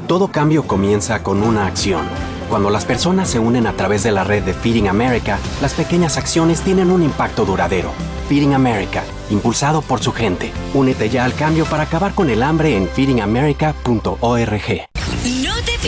Todo cambio comienza con una acción. Cuando las personas se unen a través de la red de Feeding America, las pequeñas acciones tienen un impacto duradero. Feeding America, impulsado por su gente. Únete ya al cambio para acabar con el hambre en feedingamerica.org.